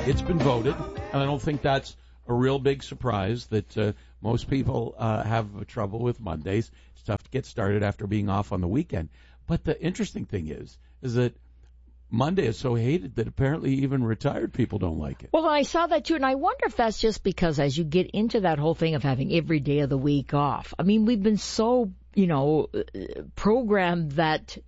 it's been voted, and I don't think that's a real big surprise that most people have trouble with Mondays. It's tough to get started after being off on the weekend. But the interesting thing is that Monday is so hated that apparently even retired people don't like it. Well, I saw that too, and I wonder if that's just because as you get into that whole thing of having every day of the week off, I mean, we've been so, programmed that,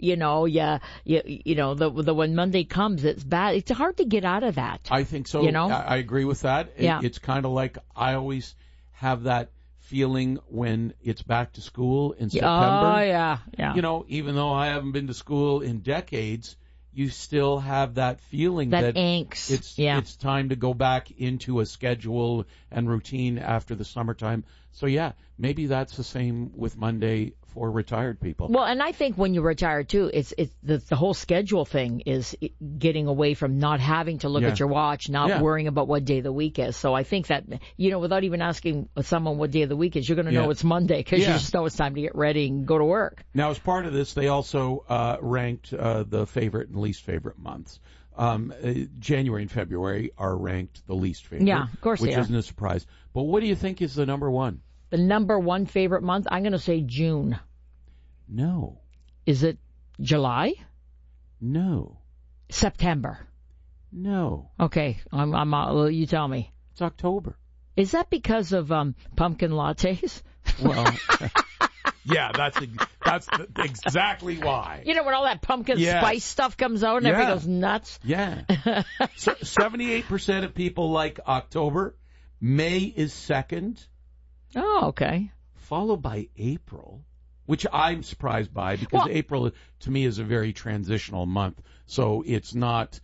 the when Monday comes, it's bad. It's hard to get out of that. I think so. I agree with that. Yeah. It's kind of like I always have that feeling when it's back to school in September. Oh, yeah. Even though I haven't been to school in decades, you still have that feeling that angst. It's time to go back into a schedule and routine after the summertime. So yeah, maybe that's the same with Monday for retired people. Well, and I think when you retire too, it's the whole schedule thing is getting away from not having to look at your watch, not worrying about what day of the week is. So I think that, without even asking someone what day of the week is, you're going to know it's Monday because you just know it's time to get ready and go to work. Now, as part of this, they also ranked the favorite and least favorite months. January and February are ranked the least favorite. Yeah, of course which they are. Isn't a surprise. But what do you think is the number one? The number one favorite month? I'm going to say June. No. Is it July? No. September? No. Okay, you tell me. It's October. Is that because of pumpkin lattes? Well, yeah, that's exactly why. When all that pumpkin spice stuff comes out and everybody goes nuts? Yeah. So 78% of people like October. May is second. Oh, okay. Followed by April, which I'm surprised by because April to me is a very transitional month. So it's not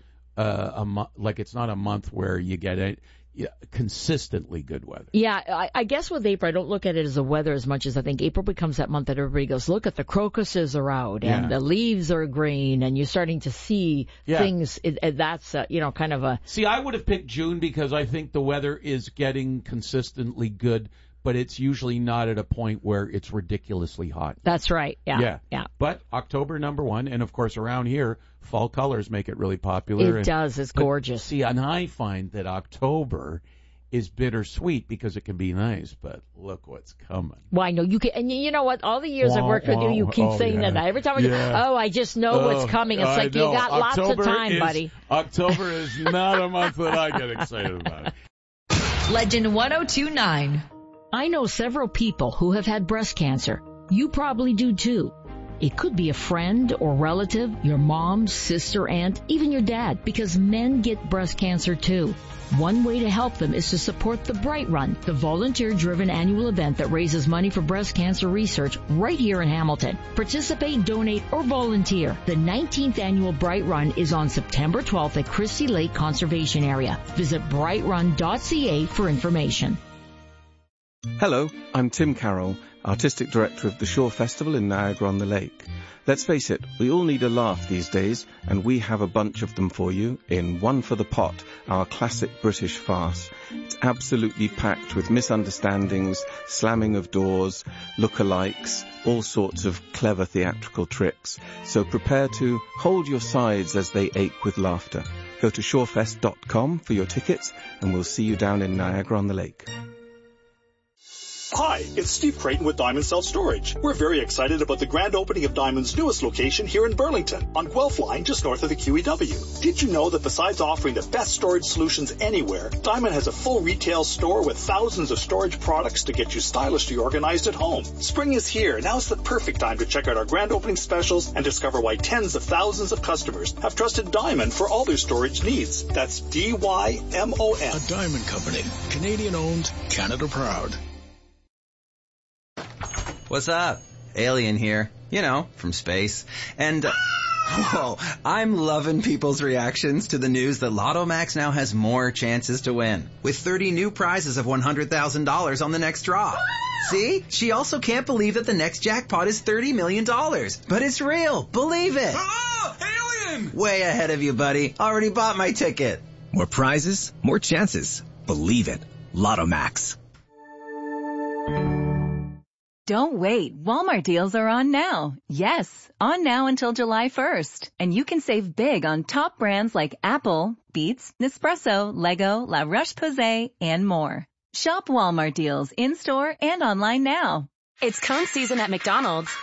it's not a month where you get consistently good weather. Yeah, I guess with April, I don't look at it as the weather as much as I think April becomes that month that everybody goes, look at the crocuses are out and the leaves are green and you're starting to see things. That's, kind of a... See, I would have picked June because I think the weather is getting consistently good, but it's usually not at a point where it's ridiculously hot. That's right. Yeah. But October, number one, and of course around here, fall colors make it really popular. It does. It's gorgeous. See, and I find that October is bittersweet because it can be nice, but look what's coming. Well, I know you can, and you know what? All the years I've worked with you keep saying that. Every time I just know what's coming. It's like you got October lots of time, buddy. October is not a month that I get excited about. Legend 1029. I know several people who have had breast cancer. You probably do too. It could be a friend or relative, your mom, sister, aunt, even your dad, because men get breast cancer too. One way to help them is to support the Bright Run, the volunteer-driven annual event that raises money for breast cancer research right here in Hamilton. Participate, donate, or volunteer. The 19th annual Bright Run is on September 12th at Christie Lake Conservation Area. Visit brightrun.ca for information. Hello, I'm Tim Carroll, Artistic Director of the Shore Festival in Niagara-on-the-Lake. Let's face it, we all need a laugh these days, and we have a bunch of them for you in One for the Pot, our classic British farce. It's absolutely packed with misunderstandings, slamming of doors, lookalikes, all sorts of clever theatrical tricks. So prepare to hold your sides as they ache with laughter. Go to shorefest.com for your tickets, and we'll see you down in Niagara-on-the-Lake. Hi, it's Steve Creighton with Diamond Self-Storage. We're very excited about the grand opening of Diamond's newest location here in Burlington, on Guelph Line, just north of the QEW. Did you know that besides offering the best storage solutions anywhere, Diamond has a full retail store with thousands of storage products to get you stylishly organized at home? Spring is here. Now's the perfect time to check out our grand opening specials and discover why tens of thousands of customers have trusted Diamond for all their storage needs. That's DYMON. A Diamond Company. Canadian owned, Canada proud. What's up? Alien here. From space. And, I'm loving people's reactions to the news that Lotto Max now has more chances to win, with 30 new prizes of $100,000 on the next draw. See? She also can't believe that the next jackpot is $30 million. But it's real. Believe it. Alien! Way ahead of you, buddy. Already bought my ticket. More prizes, more chances. Believe it. Lotto Max. Don't wait. Walmart deals are on now. Yes, on now until July 1st. And you can save big on top brands like Apple, Beats, Nespresso, Lego, La Roche-Posay, and more. Shop Walmart deals in-store and online now. It's cone season at McDonald's.